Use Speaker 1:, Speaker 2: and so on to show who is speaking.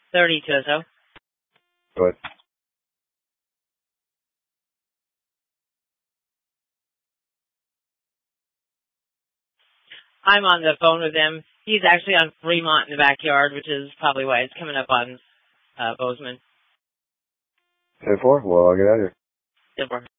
Speaker 1: 32 or so.
Speaker 2: Go ahead.
Speaker 1: I'm on the phone with him. He's actually on Fremont in the backyard, which is probably why it's coming up on Bozeman.
Speaker 2: 10-4? Well, I'll get out of here.
Speaker 1: 10-4.